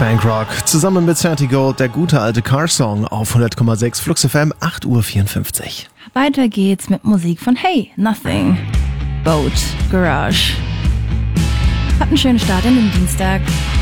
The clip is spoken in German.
Punkrock zusammen mit Santi Gold, der gute alte Car-Song auf 100,6 Flux FM, 8:54 Uhr. Weiter geht's mit Musik von Hey, Nothing, Boat, Garage. Habt einen schönen Start in den Dienstag.